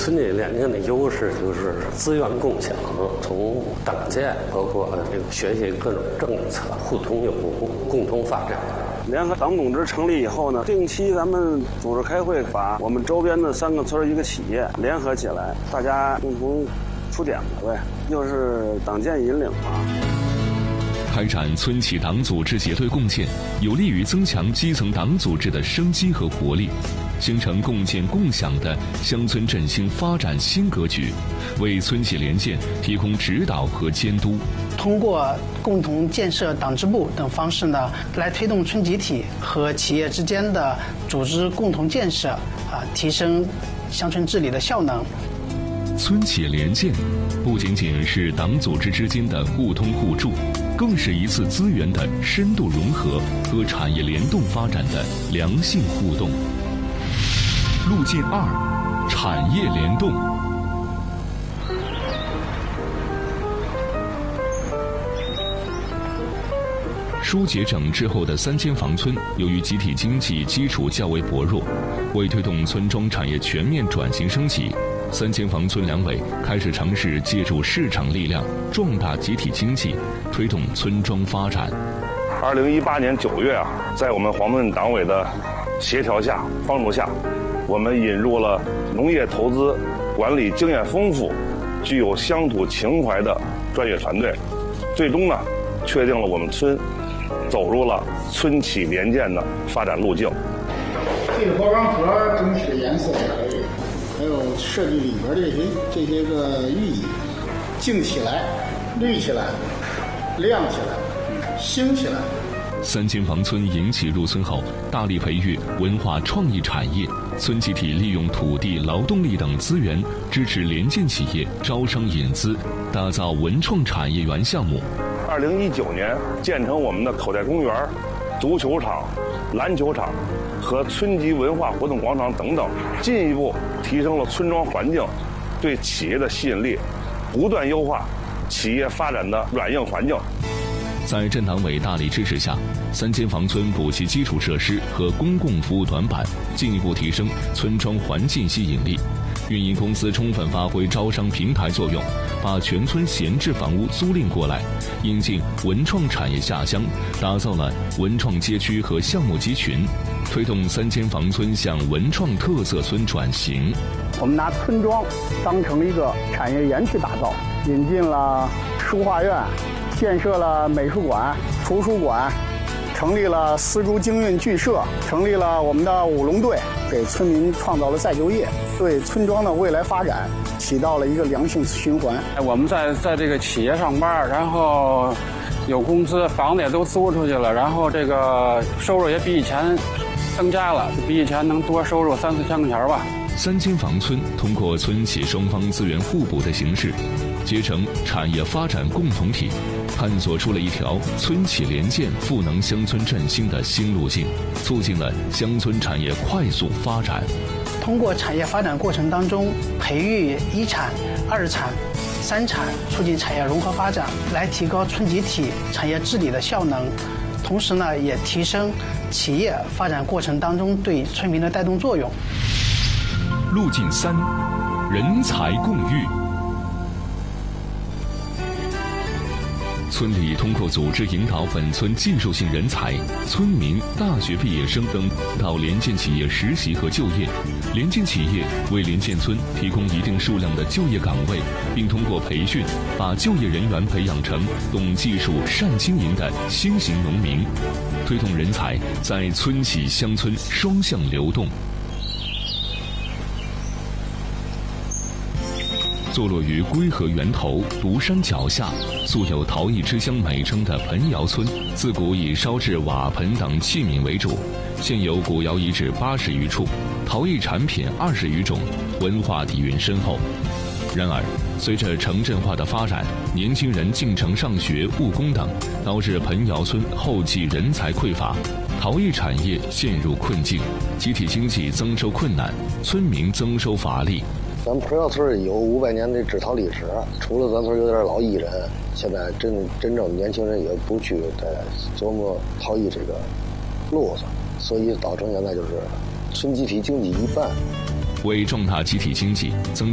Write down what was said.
村级联建的优势就是资源共享，从党建包括这个学习各种政策，互通有无，共同发展。 联合党组织成立以后呢，定期咱们组织开会，把我们周边的3个村1个企业联合起来，大家共同出点子呗，就是党建引领嘛。 开展村企党组织结对共建，有利于增强基层党组织的生机和活力，形成共建共享的乡村振兴发展新格局，为村企联建提供指导和监督。 通过共同建设党支部等方式呢，来推动村集体和企业之间的组织共同建设，提升乡村治理的效能。 村企联建不仅仅是党组织之间的互通互助，更是一次资源的深度融合和产业联动发展的良性互动。路径2：产业联动。疏解整治后的3间房村，由于集体经济基础较为薄弱，为推动村庄产业全面转型升级，3间房村两委开始尝试借助市场力量壮大集体经济，推动村庄发展。 2018年9月在我们黄村党委的协调下、帮助下，我们引入了农业投资管理经验丰富、具有乡土情怀的专业团队，最终呢，确定了我们村走入了村企联建的发展路径。 这个包装盒整体的颜色也可以，还有设计里边这些个寓意，静起来、绿起来、亮起来、兴起来。 3间房村引起入村后，大力培育文化创意产业，村集体利用土地、劳动力等资源，支持联建企业招商引资，打造文创产业园项目。 2019年建成我们的口袋公园、足球场、篮球场和村级文化活动广场等等，进一步提升了村庄环境对企业的吸引力，不断优化企业发展的软硬环境。 在镇党委大力支持下，3间房村补齐基础设施和公共服务短板，进一步提升村庄环境吸引力。运营公司充分发挥招商平台作用，把全村闲置房屋租赁过来，引进文创产业下乡，打造了文创街区和项目集群，推动3间房村向文创特色村转型。 我们拿村庄当成一个产业园去打造，引进了书画院，建设了美术馆、图书馆，成立了丝竹京韵剧社，成立了我们的舞龙队，给村民创造了再就业，对村庄的未来发展起到了一个良性循环。 我们在这个企业上班，然后有工资，房子也都租出去了，然后这个收入也比以前增加了，比以前能多收入3、4千块钱吧。 3间房村通过村企双方资源互补的形式，结成产业发展共同体，探索出了一条村企联建赋能乡村振兴的新路径，促进了乡村产业快速发展。 通过产业发展过程当中培育1产、2产、3产，促进产业融合发展，来提高村集体产业治理的效能，同时呢，也提升企业发展过程当中对村民的带动作用。 路径3：人才共育。村里通过组织引导本村技术性人才、村民、大学毕业生等到联建企业实习和就业，联建企业为联建村提供一定数量的就业岗位，并通过培训把就业人员培养成懂技术、善经营的新型农民，推动人才在村企乡村双向流动。坐落于归河源头、独山脚下，素有陶艺之乡美称的盆窑村，自古以烧制瓦盆等器皿为主，现有古窑遗址80余处，陶艺产品20余种，文化底蕴深厚。然而，随着城镇化的发展，年轻人进城上学、务工等，导致盆窑村后继人才匮乏，陶艺产业陷入困境，集体经济增收困难，村民增收乏力。 咱们盆窑村有500年的制陶历史，除了咱村有点老艺人，现在真正年轻人也不去再琢磨陶艺这个路子，所以造成现在就是村集体经济一半。 为壮大集体经济，增